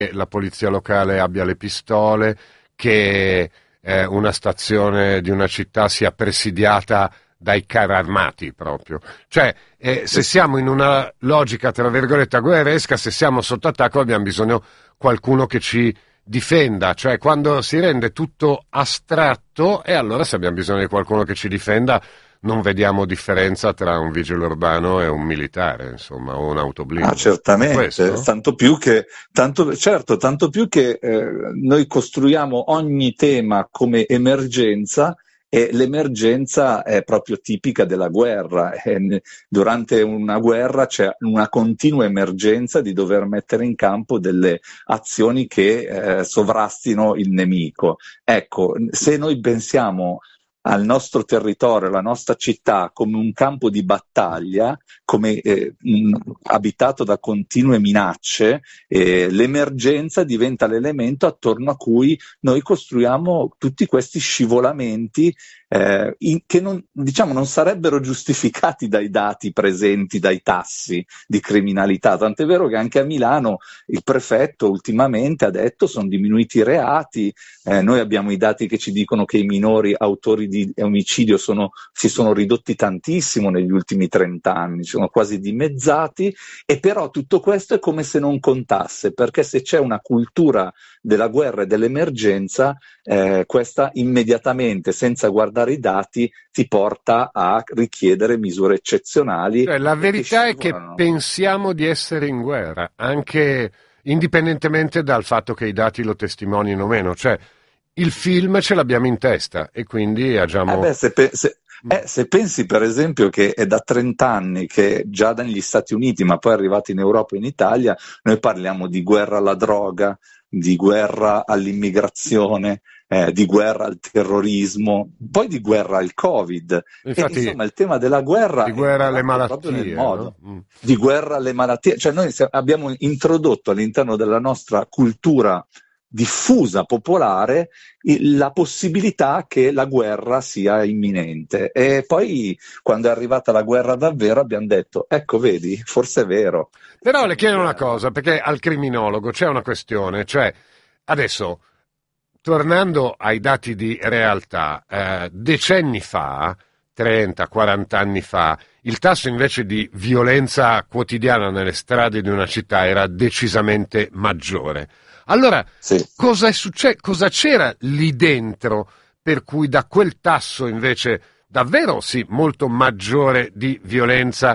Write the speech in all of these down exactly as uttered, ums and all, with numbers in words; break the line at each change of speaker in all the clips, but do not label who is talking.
la polizia locale abbia le pistole, che eh, una stazione di una città sia presidiata dai carri armati proprio. Cioè, eh, se siamo in una logica, tra virgolette, guerresca, se siamo sotto attacco abbiamo bisogno qualcuno che ci difenda. Cioè, quando si rende tutto astratto, e allora se abbiamo bisogno di qualcuno che ci difenda, non vediamo differenza tra un vigile urbano e un militare, insomma, o un autoblindo.
Ah, certamente, tanto più che, tanto, certo, tanto più che eh, noi costruiamo ogni tema come emergenza, e l'emergenza è proprio tipica della guerra. E durante una guerra c'è una continua emergenza di dover mettere in campo delle azioni che eh, sovrastino il nemico. Ecco, se noi pensiamo al nostro territorio, alla nostra città come un campo di battaglia, come eh, un, abitato da continue minacce, eh, l'emergenza diventa l'elemento attorno a cui noi costruiamo tutti questi scivolamenti eh, in, che non, diciamo, non sarebbero giustificati dai dati presenti, dai tassi di criminalità. Tant'è vero che anche a Milano il prefetto ultimamente ha detto sono diminuiti i reati, eh, noi abbiamo i dati che ci dicono che i minori autori di omicidio sono, si sono ridotti tantissimo negli ultimi trent'anni, sono quasi dimezzati, e però tutto questo è come se non contasse, perché se c'è una cultura della guerra e dell'emergenza, eh, questa immediatamente, senza guardare i dati, ti porta a richiedere misure eccezionali.
Cioè, la verità è che pensiamo di essere in guerra, anche indipendentemente dal fatto che i dati lo testimonino o meno, cioè il film ce l'abbiamo in testa e quindi agiamo...
Eh beh, se, pe- se, eh, se pensi per esempio che è da trent'anni che già negli Stati Uniti, ma poi è arrivato in Europa e in Italia, noi parliamo di guerra alla droga, di guerra all'immigrazione, eh, di guerra al terrorismo, poi di guerra al Covid.
Infatti,
e, insomma, il tema della guerra
di guerra
è
alle malattie,
proprio nel modo,
no? mm.
di guerra alle malattie. Cioè noi abbiamo introdotto all'interno della nostra cultura diffusa, popolare, la possibilità che la guerra sia imminente, e poi quando è arrivata la guerra davvero abbiamo detto ecco vedi, forse è vero.
Però le chiedo una cosa, perché al criminologo c'è una questione, cioè adesso tornando ai dati di realtà, eh, decenni fa, trenta quaranta anni fa, il tasso invece di violenza quotidiana nelle strade di una città era decisamente maggiore. Allora,
sì.
cosa è successo? Cosa c'era lì dentro per cui da quel tasso invece davvero sì, molto maggiore di violenza,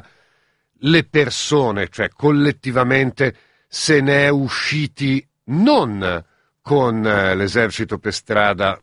le persone, cioè collettivamente, se ne è usciti non con eh, l'esercito per strada,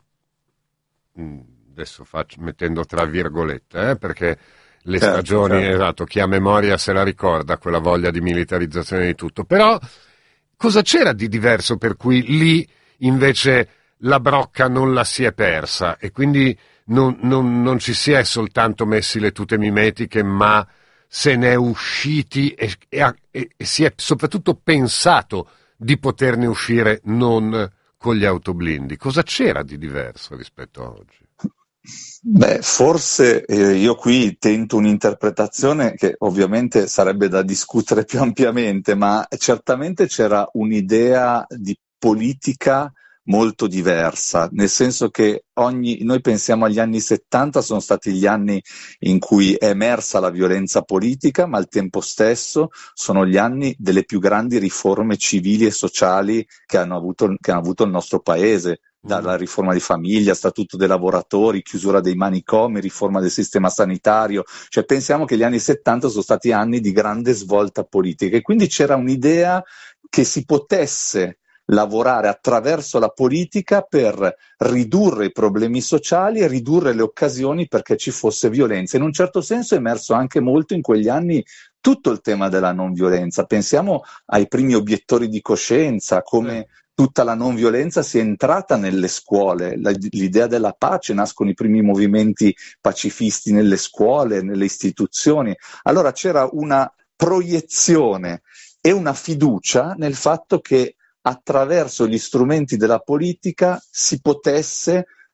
adesso faccio, mettendo tra virgolette, eh, perché le
certo,
stagioni,
certo.
esatto, chi ha memoria se la ricorda, quella voglia di militarizzazione di tutto, però cosa c'era di diverso per cui lì invece la brocca non la si è persa e quindi non, non, non ci si è soltanto messi le tute mimetiche, ma se ne è usciti e, e, e, e si è soprattutto pensato di poterne uscire non con gli autoblindi? Cosa c'era di diverso rispetto a oggi?
Beh, forse eh, io qui tento un'interpretazione che ovviamente sarebbe da discutere più ampiamente, ma certamente c'era un'idea di politica molto diversa, nel senso che ogni, noi pensiamo agli anni settanta, sono stati gli anni in cui è emersa la violenza politica, ma al tempo stesso sono gli anni delle più grandi riforme civili e sociali che hanno avuto, che hanno avuto il nostro paese. Dalla riforma di famiglia, statuto dei lavoratori, chiusura dei manicomi, riforma del sistema sanitario, cioè pensiamo che gli anni settanta sono stati anni di grande svolta politica e quindi c'era un'idea che si potesse lavorare attraverso la politica per ridurre i problemi sociali e ridurre le occasioni perché ci fosse violenza. In un certo senso è emerso anche molto in quegli anni tutto il tema della non violenza. Pensiamo ai primi obiettori di coscienza, come tutta la non violenza sia entrata nelle scuole, la, l'idea della pace, nascono i primi movimenti pacifisti nelle scuole, nelle istituzioni. Allora c'era una proiezione e una fiducia nel fatto che attraverso gli strumenti della politica si potesse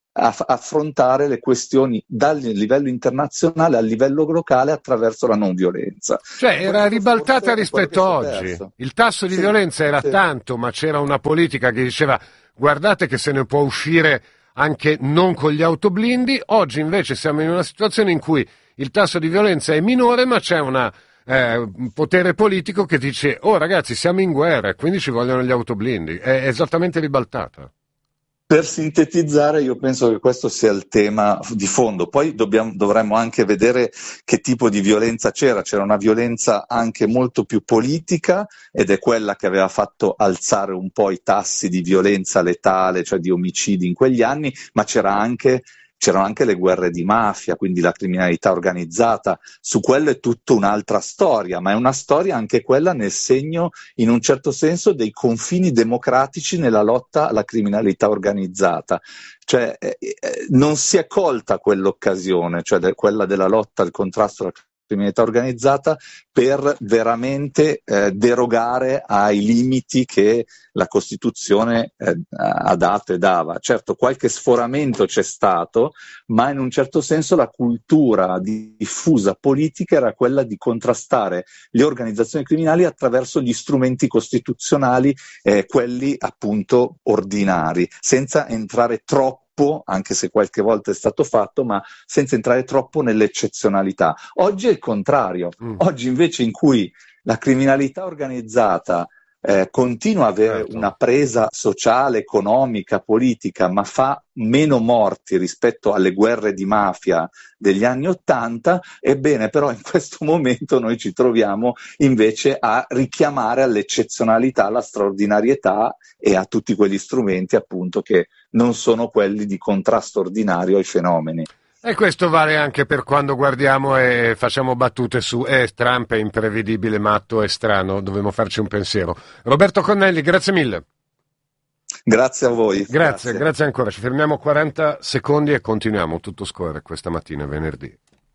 a affrontare le questioni dal livello internazionale al livello locale attraverso la non violenza.
Cioè era ribaltata rispetto a oggi. Il tasso di sì, violenza era sì. tanto, ma c'era una politica che diceva guardate che se ne può uscire anche non con gli autoblindi. Oggi invece siamo in una situazione in cui il tasso di violenza è minore, ma c'è una, eh, un potere politico che dice oh ragazzi siamo in guerra, quindi ci vogliono gli autoblindi. È esattamente ribaltata.
Per sintetizzare, io penso che questo sia il tema di fondo. Poi dobbiamo, dovremmo anche vedere che tipo di violenza c'era. C'era una violenza anche molto più politica ed è quella che aveva fatto alzare un po' i tassi di violenza letale, cioè di omicidi in quegli anni, ma c'era anche C'erano anche le guerre di mafia, quindi la criminalità organizzata. Su quello è tutta un'altra storia, ma è una storia anche quella nel segno, in un certo senso, dei confini democratici nella lotta alla criminalità organizzata. Cioè, eh, non si è colta quell'occasione, cioè de- quella della lotta al contrasto alla criminalità organizzata, per veramente eh, derogare ai limiti che la Costituzione eh, ha dato e dava. Certo, qualche sforamento c'è stato, ma in un certo senso la cultura diffusa politica era quella di contrastare le organizzazioni criminali attraverso gli strumenti costituzionali, eh, quelli appunto ordinari, senza entrare troppo, anche se qualche volta è stato fatto, ma senza entrare troppo nell'eccezionalità. Oggi è il contrario. Mm. Oggi invece, in cui la criminalità organizzata eh, continua a avere certo. una presa sociale, economica, politica, ma fa meno morti rispetto alle guerre di mafia degli anni Ottanta, ebbene però in questo momento noi ci troviamo invece a richiamare all'eccezionalità, alla straordinarietà e a tutti quegli strumenti appunto che non sono quelli di contrasto ordinario ai fenomeni.
E questo vale anche per quando guardiamo e facciamo battute su eh, Trump è imprevedibile, matto e strano, dovremmo farci un pensiero. Roberto Connelli, grazie mille.
Grazie a voi.
Grazie, grazie, grazie ancora. Ci fermiamo quaranta secondi e continuiamo. Tutto scorre questa mattina, venerdì.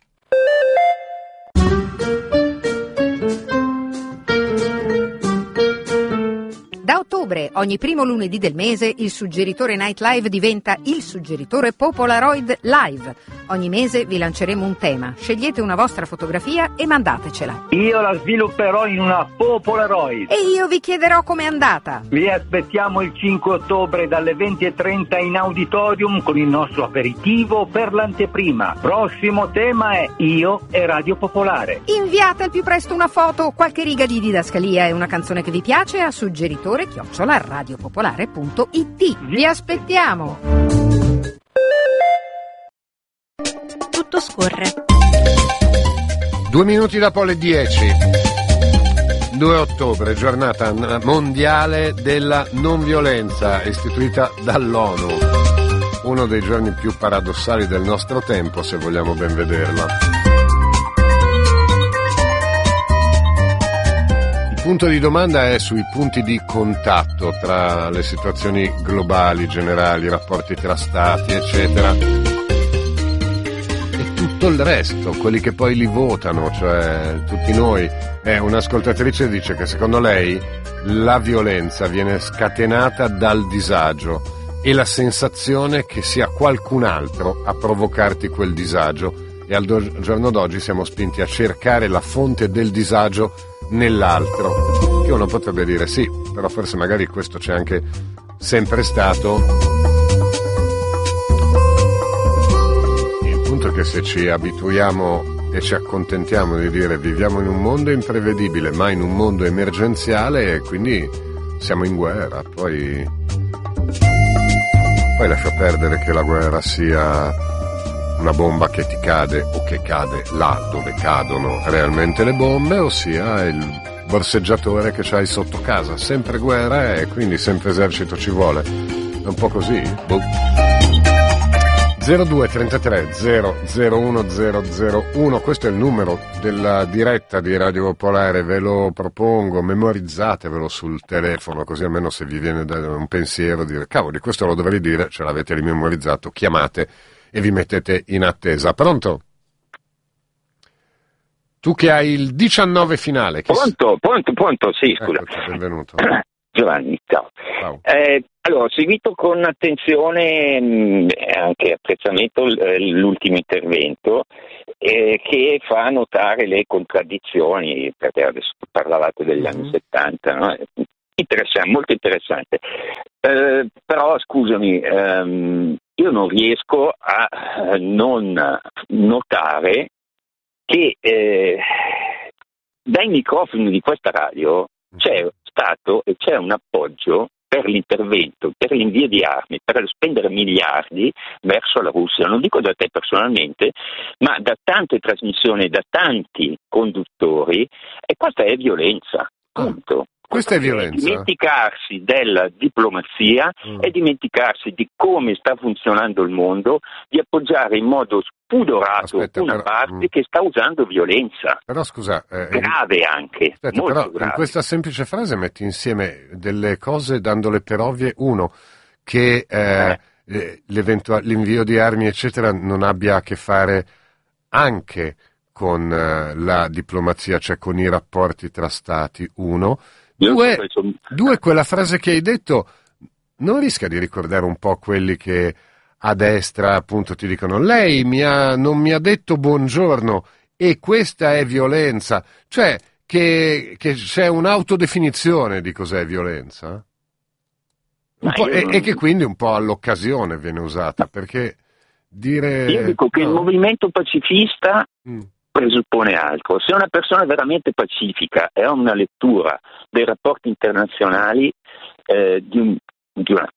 Da ottobre, ogni primo lunedì del mese, il Suggeritore Night Live diventa il Suggeritore Popolaroid Live. Ogni mese vi lanceremo un tema. Scegliete una vostra fotografia e mandatecela.
Io la svilupperò in una Popolaroid.
E io vi chiederò com'è andata.
Vi aspettiamo il cinque ottobre dalle venti e trenta in auditorium con il nostro aperitivo per l'anteprima. Prossimo tema è Io e Radio Popolare.
Inviate al più presto una foto, qualche riga di didascalia e una canzone che vi piace a suggeritore chiocciola radiopopolare punto it. Vi aspettiamo.
Tutto scorre.
Due minuti dopo le dieci. due ottobre, giornata mondiale della non violenza, istituita dall'ONU. Uno dei giorni più paradossali del nostro tempo, se vogliamo ben vederla. Il punto di domanda è sui punti di contatto tra le situazioni globali, generali, i rapporti tra stati, eccetera, e tutto il resto, quelli che poi li votano, cioè tutti noi. Eh, un'ascoltatrice dice che secondo lei la violenza viene scatenata dal disagio e la sensazione che sia qualcun altro a provocarti quel disagio, e al do- giorno d'oggi siamo spinti a cercare la fonte del disagio nell'altro. Che uno potrebbe dire sì, però forse magari questo c'è anche sempre stato. Il punto è che se ci abituiamo e ci accontentiamo di dire viviamo in un mondo imprevedibile ma in un mondo emergenziale, e quindi siamo in guerra, poi poi lascia perdere che la guerra sia una bomba che ti cade o che cade là dove cadono realmente le bombe, ossia il borseggiatore che c'hai sotto casa. Sempre guerra e quindi sempre esercito ci vuole. È un po' così? Boh. zero due trentatré zero zero uno zero zero uno, questo è il numero della diretta di Radio Popolare, ve lo propongo, memorizzatevelo sul telefono, così almeno se vi viene da un pensiero dire cavoli, questo lo dovrei dire, ce l'avete rimemorizzato, chiamate e vi mettete in attesa. Pronto? Tu che hai il diciannove finale. Chi
pronto, pronto, pronto, sì, scusa.
Eccoci, benvenuto.
Giovanni, ciao.
Wow.
Eh, allora, ho seguito con attenzione e anche apprezzamento l'ultimo intervento eh, che fa notare le contraddizioni, perché adesso parlavate degli anni settanta, no? Interessante, molto interessante. Eh, però scusami, ehm, io non riesco a non notare che eh, dai microfoni di questa radio c'è stato e c'è un appoggio per l'intervento, per l'invio di armi, per spendere miliardi verso la Russia. Non dico da te personalmente, ma da tante trasmissioni, da tanti conduttori, e questa è violenza, punto.
Ah. Questa è violenza.
Dimenticarsi della diplomazia mm. e dimenticarsi di come sta funzionando il mondo, di appoggiare in modo spudorato Aspetta, una però, parte mm. che sta usando violenza.
Però scusa, eh,
grave anche.
Aspetta,
molto
però
grave.
In questa semplice frase metti insieme delle cose dandole per ovvie. Uno, che eh, eh. l'invio di armi eccetera non abbia a che fare anche con eh, la diplomazia, cioè con i rapporti tra stati. Uno. Due, due, quella frase che hai detto non rischia di ricordare un po' quelli che a destra appunto ti dicono lei mi ha, non mi ha detto buongiorno e questa è violenza, cioè che, che c'è un'autodefinizione di cos'è violenza un po', e, non... e che quindi un po' all'occasione viene usata, perché dire...
Io dico che no. Il movimento pacifista... Mm. presuppone altro. Se una persona è veramente pacifica e ha una lettura dei rapporti internazionali eh, di, un, di una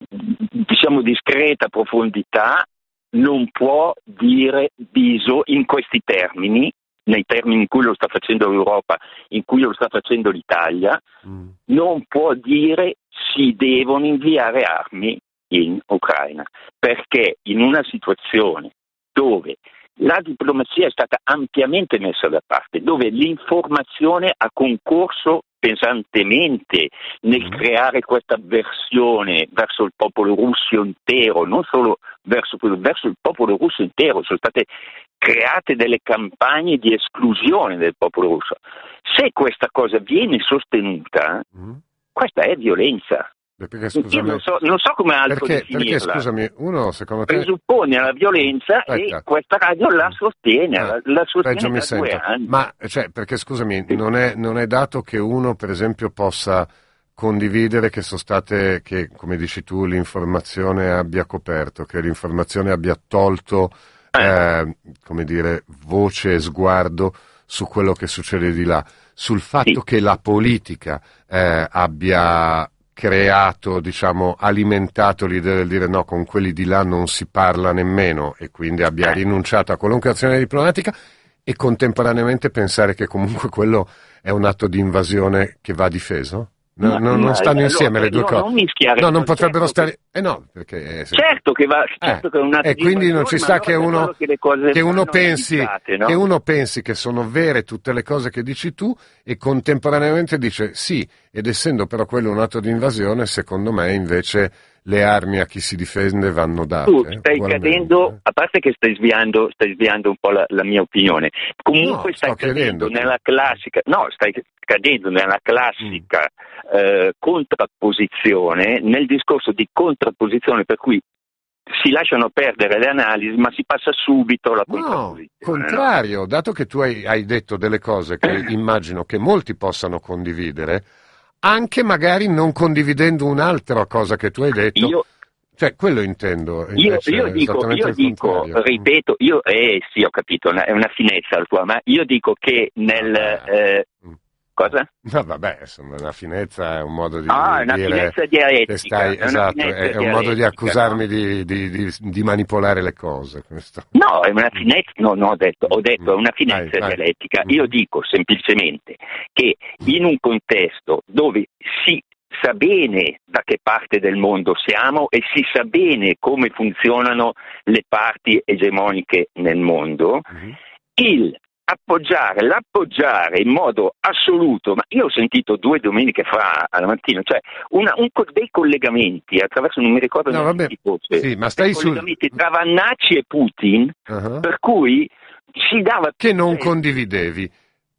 diciamo discreta profondità, non può dire biso in questi termini, nei termini in cui lo sta facendo l'Europa, in cui lo sta facendo l'Italia, mm. non può dire si devono inviare armi in Ucraina, perché in una situazione dove la diplomazia è stata ampiamente messa da parte, dove l'informazione ha concorso pesantemente nel creare questa avversione verso il popolo russo intero, non solo verso, verso il popolo russo intero, sono state create delle campagne di esclusione del popolo russo. Se questa cosa viene sostenuta, mm. questa è violenza.
Perché, scusami,
Io non so, non so come altro
perché,
definirla.
Perché, scusami, uno secondo te...
presuppone la violenza Aspetta. E questa radio la sostiene,
ah,
la, la sostiene da
mi
due
sento.
anni.
Ma, cioè, perché, scusami, non è, non è dato che uno, per esempio, possa condividere che sono state, che, come dici tu, l'informazione abbia coperto, che l'informazione abbia tolto, eh. Eh, come dire, voce e sguardo su quello che succede di là, sul fatto sì. che la politica eh, abbia... creato, diciamo, alimentato l'idea del dire no, con quelli di là non si parla nemmeno e quindi abbia rinunciato a qualunque azione diplomatica e contemporaneamente pensare che comunque quello è un atto di invasione che va difeso? No,
ma,
non, non stanno
allora,
insieme le due
no,
cose.
Non mischiare,
no, non potrebbero
certo
stare. Eh no, perché. Eh,
certo che va. Certo
eh,
che è un atto
e
di
quindi non ci sta
allora
che uno,
che,
che, uno pensi,
no?
che uno pensi che sono vere tutte le cose che dici tu e contemporaneamente dice sì, ed essendo però quello un atto di invasione, secondo me invece le armi a chi si difende vanno date.
Tu stai cadendo, a parte che stai sviando, stai sviando un po' la, la mia opinione, comunque
no,
stai cadendo
chiedendo.
nella classica, no, stai cadendo nella classica mm. eh, contrapposizione, nel discorso di contrapposizione per cui si lasciano perdere le analisi, ma si passa subito alla contrapposizione.
No, contrario,
no?
Dato che tu hai, hai detto delle cose che immagino che molti possano condividere, anche magari non condividendo un'altra cosa che tu hai detto,
io,
cioè quello intendo.
Io, io dico, io dico ripeto, io eh sì ho capito, è una finezza la tua, ma io dico che nel ah, eh, cosa?
No, vabbè, insomma, una finezza è un modo di
ah,
dire.
Una finezza dialettica.
Stai,
è
esatto, è, è un modo di accusarmi
no?
di, di, di, di manipolare le cose. Questo.
No, è una finezza, no, no, ho detto, ho detto, è una finezza vai, dialettica. Vai. Io dico semplicemente che in un contesto dove si sa bene da che parte del mondo siamo e si sa bene come funzionano le parti egemoniche nel mondo, mm-hmm. il appoggiare, l'appoggiare in modo assoluto, ma io ho sentito due domeniche fa alla mattina, cioè una, un, dei collegamenti attraverso, non mi ricordo
no,
neanche chi fosse,
sì, ma stai
dei collegamenti sul... tra Vannacci e Putin, uh-huh. per cui si dava...
Che non condividevi.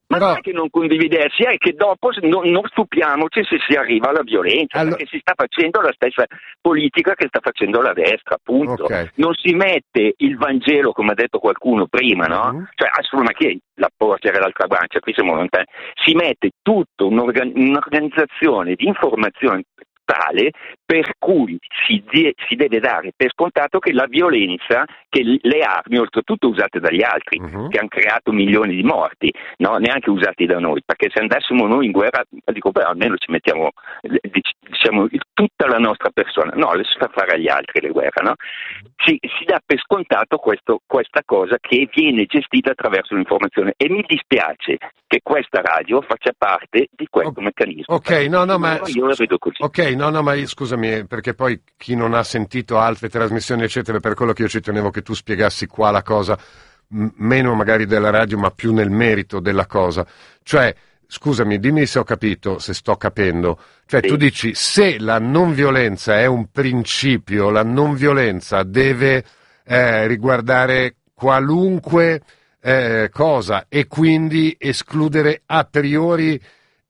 Ma
Però...
non è che non condividersi, è che dopo non, non stupiamoci se si arriva alla violenza, allora... perché si sta facendo la stessa politica che sta facendo la destra, appunto. Okay. Non si mette il Vangelo, come ha detto qualcuno prima, no? Mm-hmm. Cioè, ma che la porgere l'altra guancia, qui siamo lontani. Si mette tutta un'organ- un'organizzazione di informazioni tale per cui si, de- si deve dare per scontato che la violenza, che le armi, oltretutto usate dagli altri, uh-huh. che hanno creato milioni di morti, no? Neanche usati da noi, perché se andassimo noi in guerra, dico, beh, almeno ci mettiamo, diciamo, tutta la nostra persona, no, le si fa fare agli altri le guerre, no? Si, si dà per scontato questo, questa cosa che viene gestita attraverso l'informazione, e mi dispiace che questa radio faccia parte di questo
o-
meccanismo.
Ok, no, no, ma
io la vedo così.
Ok, no, no, ma scusami, perché poi chi non ha sentito altre trasmissioni, eccetera, per quello che io ci tenevo che tu spiegassi qua la cosa, m- meno magari della radio, ma più nel merito della cosa. Cioè, scusami, dimmi se ho capito, se sto capendo. Cioè, sì. Tu dici, se la non violenza è un principio, la non violenza deve eh, riguardare qualunque eh, cosa e quindi escludere a priori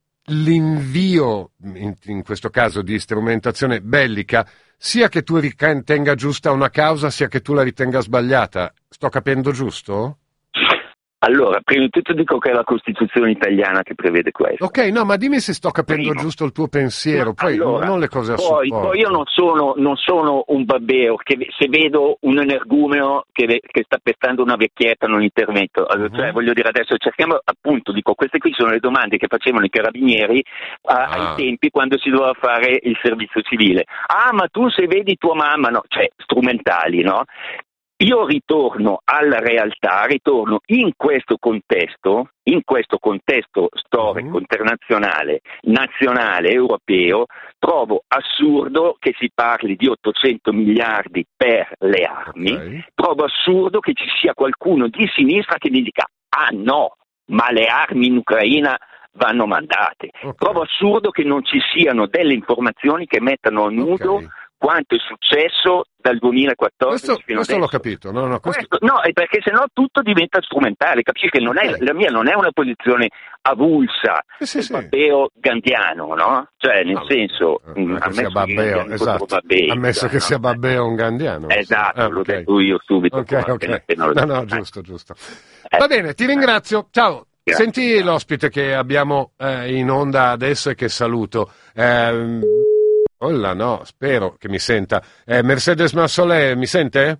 l'invio, in, in questo caso di strumentazione bellica, sia che tu ritenga giusta una causa, sia che tu la ritenga sbagliata. Sto capendo giusto?
Allora, prima di tutto dico che è la Costituzione italiana che prevede questo.
Ok, no, ma dimmi se sto capendo prima. Giusto il tuo pensiero, poi
allora,
non le cose a
poi,
supporto.
Poi io non sono, non sono un babbeo, che se vedo un energumeno che, che sta pestando una vecchietta non intervento. Allora, uh-huh. Cioè, voglio dire, adesso cerchiamo, appunto, dico, queste qui sono le domande che facevano i carabinieri a, ah. ai tempi quando si doveva fare il servizio civile. Ah, ma tu se vedi tua mamma, no, cioè, strumentali, no? Io ritorno alla realtà, ritorno in questo contesto, in questo contesto storico, internazionale, nazionale, europeo, trovo assurdo che si parli di ottocento miliardi per le armi, okay. Trovo assurdo che ci sia qualcuno di sinistra che mi dica, ah no, ma le armi in Ucraina vanno mandate. Okay. Trovo assurdo che non ci siano delle informazioni che mettano a nudo okay. quanto è successo dal duemilaquattordici
questo,
fino
questo
adesso.
l'ho capito, no, no, questo...
Questo, no, è perché sennò tutto diventa strumentale, capisci che non è, la mia non è una posizione avulsa,
eh sì, sì.
babbeo gandiano, no? Cioè, nel no, senso,
no, ammesso che sia babbeo, esatto, babbeo, ammesso no? che sia babbeo un gandiano.
Esatto,
ah,
l'ho
okay.
detto io subito.
Ok, ok, no, no, no, giusto, giusto.
Eh.
Va bene, ti ringrazio, ciao.
Grazie.
Senti l'ospite che abbiamo eh, in onda adesso e che saluto. Eh, Oh là, no, spero che mi senta. Eh, Mercedes Massolè, mi sente?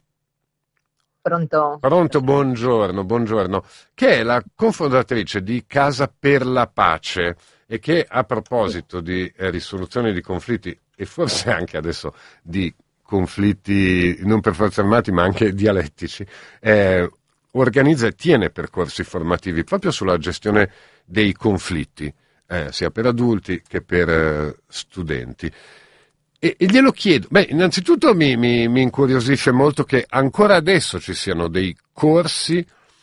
Pronto?
Pronto, buongiorno, buongiorno. Che è la cofondatrice di Casa per la Pace e che a proposito di eh, risoluzione di conflitti e forse anche adesso di conflitti non per forza armati ma anche dialettici, eh, organizza e tiene percorsi formativi proprio sulla gestione dei conflitti, eh, sia per adulti che per eh, studenti. E, e glielo chiedo, beh, innanzitutto mi, mi, mi incuriosisce molto che ancora adesso ci siano dei corsi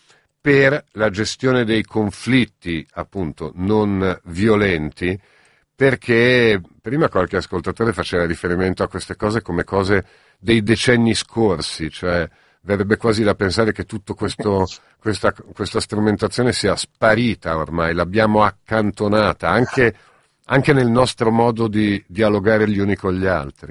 per la gestione dei conflitti, appunto, non violenti, perché prima qualche ascoltatore faceva riferimento a queste cose come cose dei decenni scorsi, cioè verrebbe quasi da pensare che tutto questo, questa, questa strumentazione sia sparita ormai, l'abbiamo accantonata, anche... anche nel nostro modo di dialogare gli uni con gli altri.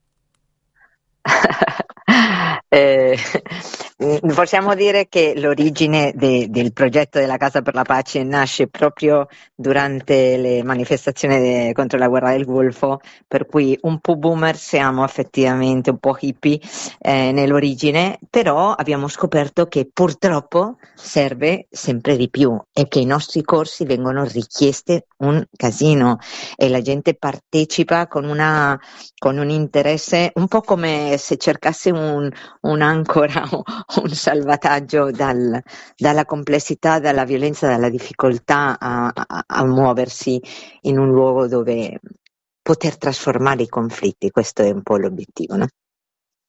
eh, possiamo dire che l'origine de, del progetto della Casa per la Pace nasce proprio durante le manifestazioni de, contro la guerra del Golfo, per cui un po' boomer siamo effettivamente, un po' hippie eh, nell'origine, però abbiamo scoperto che purtroppo serve sempre di più e che i nostri corsi vengono richiesti un casino e la gente partecipa con una con un interesse un po' come se cercasse un, un'ancora, un salvataggio dal, dalla complessità, dalla violenza, dalla difficoltà a, a, a muoversi in un luogo dove poter trasformare i conflitti. Questo è un po' l'obiettivo, no?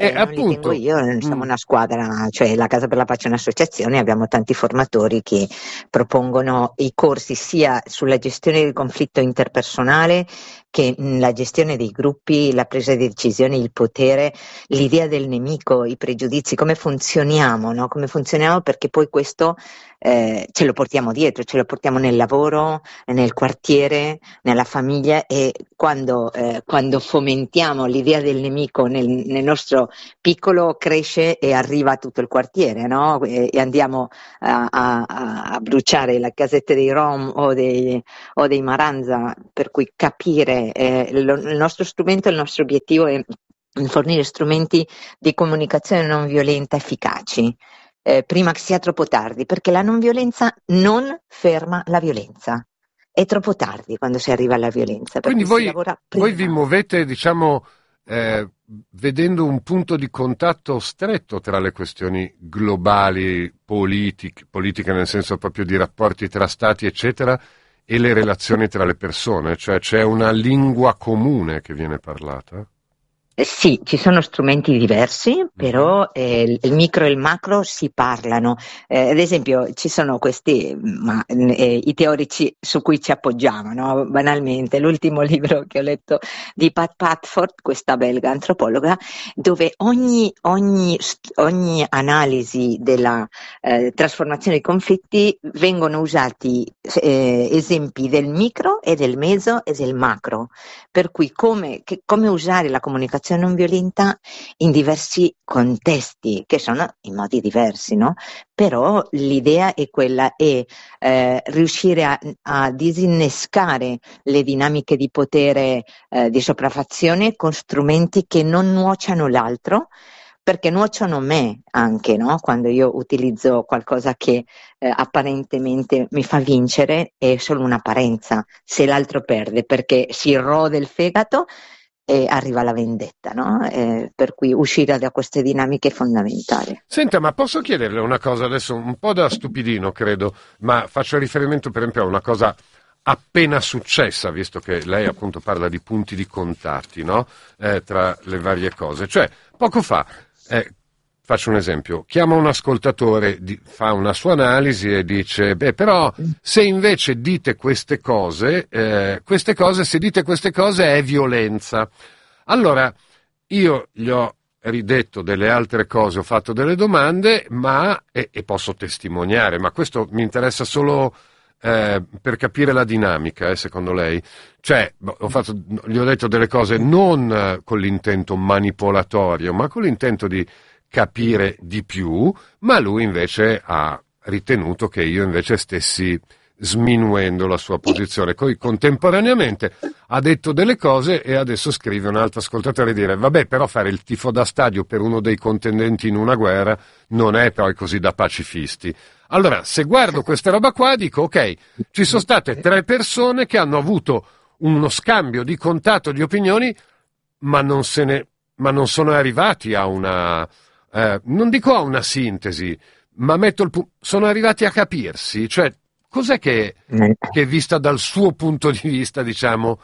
Eh,
e
non
appunto,
li tengo io, siamo
mm.
una squadra, cioè la Casa per la Pace è un'associazione, abbiamo tanti formatori che propongono i corsi sia sulla gestione del conflitto interpersonale che la gestione dei gruppi, la presa di decisioni, il potere, l'idea del nemico, i pregiudizi, come funzioniamo, no? Come funzioniamo, perché poi questo eh, ce lo portiamo dietro, ce lo portiamo nel lavoro, nel quartiere, nella famiglia, e quando, eh, quando fomentiamo l'idea del nemico nel, nel nostro piccolo, cresce e arriva a tutto il quartiere, no? E, e andiamo a, a, a bruciare le casette dei Rom o dei, o dei Maranza, per cui capire eh, lo, il nostro strumento, il nostro obiettivo è fornire strumenti di comunicazione non violenta efficaci, eh, prima che sia troppo tardi, perché la non violenza non ferma la violenza. È troppo tardi quando si arriva alla violenza.
Quindi voi,
si lavora prima.
voi vi muovete, diciamo, eh, vedendo un punto di contatto stretto tra le questioni globali, politiche, politiche nel senso proprio di rapporti tra stati, eccetera, e le relazioni tra le persone, cioè c'è una lingua comune che viene parlata?
Eh, sì, ci sono strumenti diversi, però eh, il micro e il macro si parlano. Eh, ad esempio, ci sono questi, ma, eh, i teorici su cui ci appoggiamo, no? Banalmente, l'ultimo libro che ho letto di Pat Padford, questa belga antropologa, dove ogni, ogni, ogni analisi della eh, trasformazione dei conflitti vengono usati eh, esempi del micro e del meso e del macro, per cui come, che, come usare la comunicazione non violenta in diversi contesti, che sono in modi diversi, no? Però l'idea è quella, è eh, riuscire a, a disinnescare le dinamiche di potere, eh, di sopraffazione, con strumenti che non nuociano l'altro, perché nuociono me anche, no? Quando io utilizzo qualcosa che eh, apparentemente mi fa vincere, è solo un'apparenza, se l'altro perde, perché si rode il fegato e arriva la vendetta, no? Eh, per cui uscire da queste dinamiche è fondamentale.
Senta, ma posso chiederle una cosa adesso, un po' da stupidino credo, ma faccio riferimento per esempio a una cosa appena successa, visto che lei appunto parla di punti di contatti, no? Eh, tra le varie cose. Cioè, poco fa, eh, faccio un esempio, chiama un ascoltatore, di, fa una sua analisi e dice, beh, però se invece dite queste cose, eh, queste cose, se dite queste cose è violenza. Allora, io gli ho ridetto delle altre cose, ho fatto delle domande, ma, e, e posso testimoniare, ma questo mi interessa solo eh, per capire la dinamica, eh, secondo lei. Cioè, ho fatto, gli ho detto delle cose non con l'intento manipolatorio, ma con l'intento di capire di più, ma lui invece ha ritenuto che io invece stessi sminuendo la sua posizione. Poi contemporaneamente ha detto delle cose e adesso scrive un altro ascoltatore e dire vabbè, però fare il tifo da stadio per uno dei contendenti in una guerra non è poi così da pacifisti. Allora, se guardo questa roba qua dico ok, ci sono state tre persone che hanno avuto uno scambio di contatto, di opinioni, ma non se ne, ma non sono arrivati a una Eh, non dico a una sintesi, ma metto il pu- sono arrivati a capirsi, cioè cos'è che, che vista dal suo punto di vista, diciamo,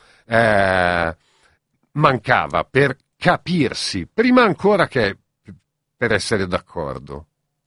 eh, mancava per capirsi, prima ancora che per essere d'accordo?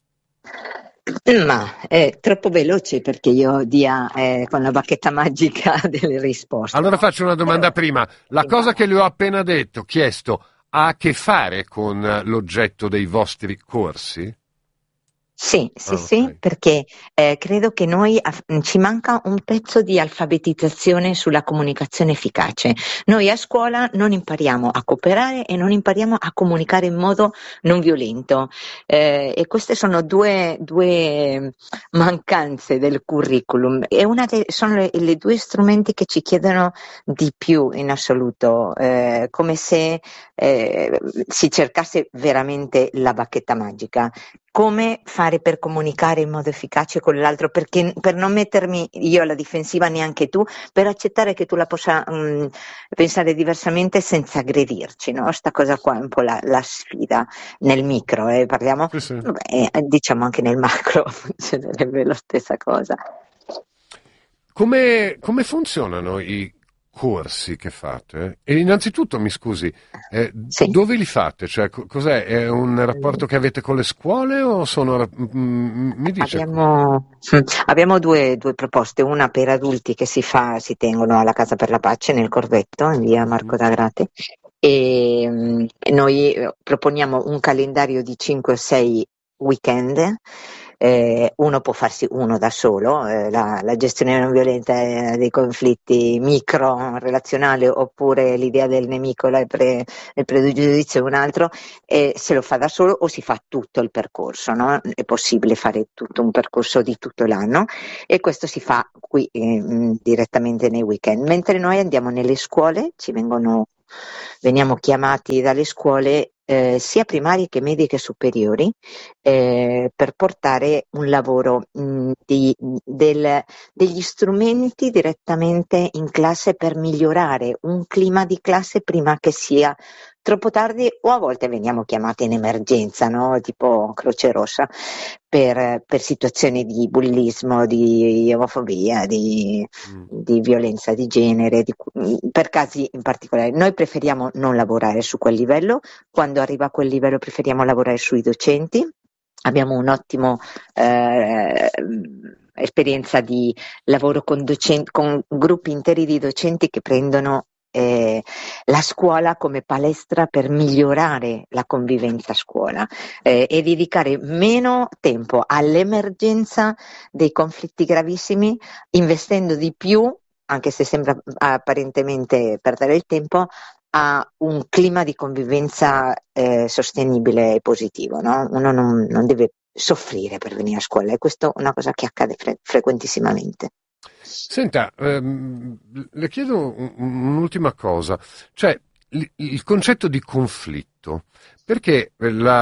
Ma è troppo veloce perché io dia eh, con la bacchetta magica delle risposte.
Allora faccio una domanda
Però,
prima, la cosa che le ho appena detto, chiesto, ha a che fare con l'oggetto dei vostri corsi?
Sì, sì,
Ah,
sì,
okay.
perché eh, credo che noi aff- ci manca un pezzo di alfabetizzazione sulla comunicazione efficace. Noi a scuola non impariamo a cooperare e non impariamo a comunicare in modo non violento, eh, e queste sono due, due mancanze del curriculum, e una de- sono le, le due strumenti che ci chiedono di più in assoluto, eh, come se eh, si cercasse veramente la bacchetta magica. Come fare per comunicare in modo efficace con l'altro, perché, per non mettermi io alla difensiva, neanche tu, per accettare che tu la possa mh, pensare diversamente senza aggredirci, no? Sta cosa qua è un po' la, la sfida nel micro, eh, parliamo,
Sì, sì.
beh, diciamo anche nel macro funzionerebbe la stessa cosa.
Come, come funzionano i corsi che fate? E innanzitutto, mi scusi, eh,
Sì.
dove li fate? Cioè, co- cos'è? È un rapporto che avete con le scuole o sono... ra- mm, mi dice?
Abbiamo, abbiamo due, due proposte, una per adulti che si fa, si tengono alla Casa per la Pace nel Corvetto, in via Marco d'Agrate, e mm, noi eh, proponiamo un calendario di cinque o sei weekend. Eh, uno può farsi uno da solo, eh, la, la gestione non violenta eh, dei conflitti micro relazionali, oppure l'idea del nemico, la pre, il pregiudizio è un altro, e se lo fa da solo o si fa tutto il percorso, no? È possibile fare tutto un percorso di tutto l'anno, e questo si fa qui eh, direttamente nei weekend, mentre noi andiamo nelle scuole, ci vengono, veniamo chiamati dalle scuole eh, sia primarie che medie che superiori, eh, per portare un lavoro mh, di, del, degli strumenti direttamente in classe per migliorare un clima di classe prima che sia troppo tardi, o a volte veniamo chiamati in emergenza, no? Tipo Croce Rossa, per, per situazioni di bullismo, di omofobia, di,
Mm.
di violenza di genere, di, per casi in particolare. Noi preferiamo non lavorare su quel livello, quando arriva a quel livello preferiamo lavorare sui docenti. Abbiamo un ottimo eh, esperienza di lavoro con, docenti, con gruppi interi di docenti che prendono eh, la scuola come palestra per migliorare la convivenza a scuola eh, e dedicare meno tempo all'emergenza dei conflitti gravissimi, investendo di più, anche se sembra apparentemente perdere il tempo, a un clima di convivenza eh, sostenibile e positivo, no? Uno non, non deve soffrire per venire a scuola, e questo è una cosa che accade fre- frequentissimamente.
Senta, ehm, le chiedo un- un'ultima cosa, cioè il, il concetto di conflitto, perché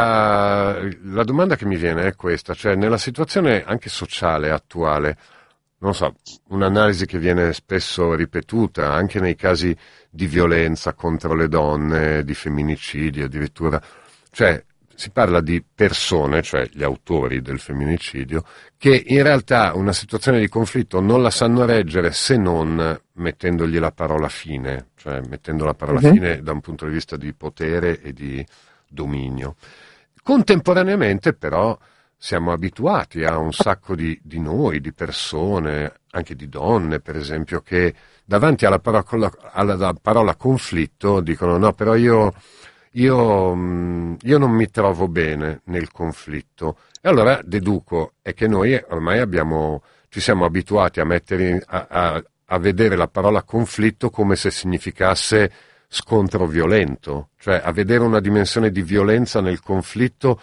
la, la domanda che mi viene è questa, cioè nella situazione anche sociale attuale, non so, un'analisi che viene spesso ripetuta anche nei casi di violenza contro le donne, di femminicidi addirittura, cioè si parla di persone, cioè gli autori del femminicidio, che in realtà una situazione di conflitto non la sanno reggere se non mettendogli la parola fine, cioè mettendo la parola
Mhm.
fine da un punto di vista di potere e di dominio. Contemporaneamente però siamo abituati a un sacco di, di noi, di persone, anche di donne per esempio, che davanti alla parola, alla parola conflitto dicono no, però io, io, mh, io non mi trovo bene nel conflitto. E allora deduco è che noi ormai abbiamo, ci siamo abituati a, mettere in- a, a, a vedere la parola conflitto come se significasse scontro violento, cioè a vedere una dimensione di violenza nel conflitto.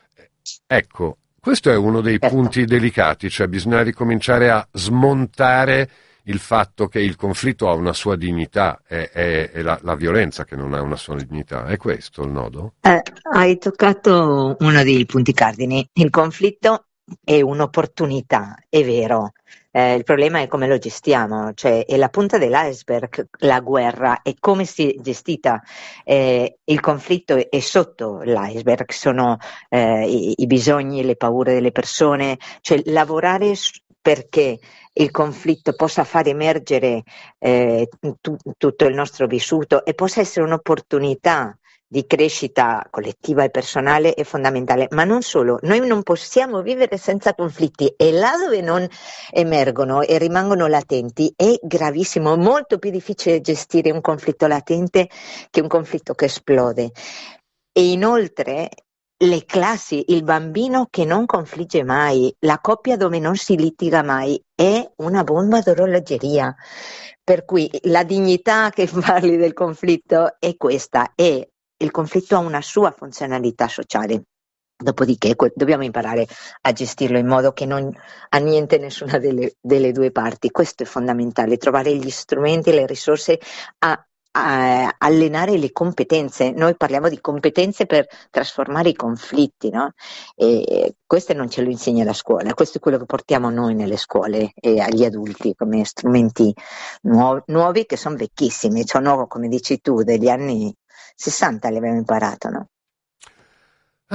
Ecco, questo è uno dei
Certo.
punti delicati, cioè bisogna ricominciare a smontare il fatto che il conflitto ha una sua dignità, è, è- è la, la violenza che non ha una sua dignità. È questo il nodo?
Eh, hai toccato uno dei punti cardini. Il conflitto è un'opportunità, è vero. Eh, il problema è come lo gestiamo, cioè è la punta dell'iceberg, la guerra, e come si è gestita. Eh, il conflitto è, è sotto l'iceberg, sono eh, i, i bisogni, le paure delle persone, cioè lavorare s- perché il conflitto possa far emergere eh, tu- tutto il nostro vissuto e possa essere un'opportunità di crescita collettiva e personale è fondamentale, ma non solo, noi non possiamo vivere senza conflitti, e là dove non emergono e rimangono latenti è gravissimo, molto più difficile gestire un conflitto latente che un conflitto che esplode. E inoltre le classi, il bambino che non confligge mai, la coppia dove non si litiga mai, è una bomba d'orologeria. Per cui la dignità che parli del conflitto è questa, è il conflitto ha una sua funzionalità sociale. Dopodiché que- dobbiamo imparare a gestirlo in modo che non anniente nessuna delle, delle due parti. Questo è fondamentale, trovare gli strumenti e le risorse a, a allenare le competenze. Noi parliamo di competenze per trasformare i conflitti, no? E questo non ce lo insegna la scuola, questo è quello che portiamo noi nelle scuole e agli adulti come strumenti nuovi, nuovi che sono vecchissimi, sono, come dici tu, degli anni sessanta li abbiamo imparato, no?
Ah, che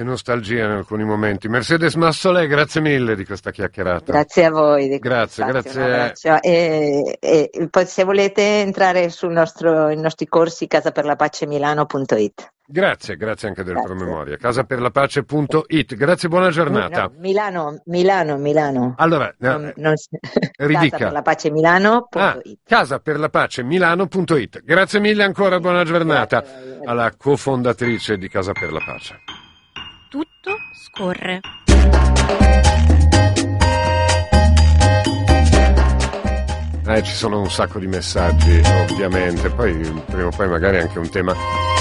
che nostalgia in alcuni momenti. Mercedes Massolè, grazie mille di questa chiacchierata.
Grazie a voi. Di
grazie,
grazie. E, e, poi se volete entrare sul nostro, i nostri corsi casaperlapace.milano punto it.
Grazie, grazie anche del grazie. promemoria. casaperlapace punto it. Grazie, buona giornata.
No, Milano, Milano, Milano.
Allora,
non, non,
ridica.
casaperlapace.milano punto it.
Ah, casaperlapace.milano punto it. Grazie mille ancora, buona giornata alla cofondatrice di Casa per la Pace.
Tutto scorre.
Eh, ci sono un sacco di messaggi, ovviamente, poi prima o poi magari anche un tema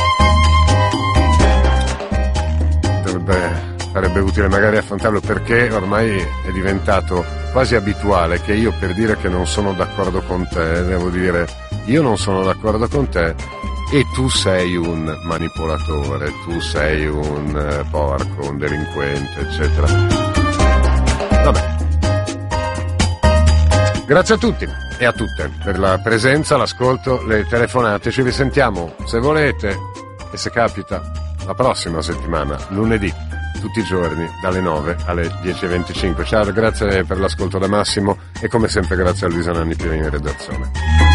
dovrebbe, sarebbe utile magari affrontarlo, perché ormai è diventato quasi abituale che io, per dire che non sono d'accordo con te, devo dire io non sono d'accordo con te e tu sei un manipolatore, tu sei un eh, porco, un delinquente, eccetera. Vabbè. Grazie a tutti e a tutte per la presenza, l'ascolto, le telefonate. Ci risentiamo, se volete e se capita, la prossima settimana, lunedì, tutti i giorni, dalle nove alle dieci e venticinque. Ciao, grazie per l'ascolto da Massimo e come sempre grazie a Luisa Nanni Pieri in redazione.